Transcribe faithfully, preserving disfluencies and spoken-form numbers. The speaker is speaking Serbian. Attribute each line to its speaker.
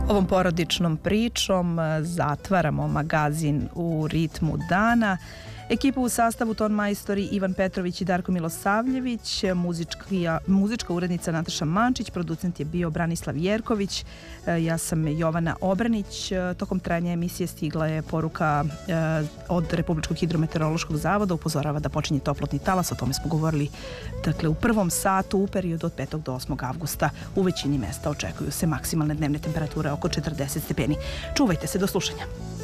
Speaker 1: Ovom porodičnom pričom zatvaramo magazin U ritmu dana. Ekipu u sastavu ton majstori Ivan Petrović i Darko Milosavljević, muzička, muzička urednica Nataša Mančić, producent je bio Branislav Jerković, ja sam Jovana Obranić. Tokom trajanja emisije stigla je poruka od Republičkog hidrometeorološkog zavoda, upozorava da počinje toplotni talas, o tome smo govorili dakle u prvom satu u periodu od petog do osmog avgusta. U većini mesta očekuju se maksimalne dnevne temperature oko četrdeset stepeni. Čuvajte se, do slušanja.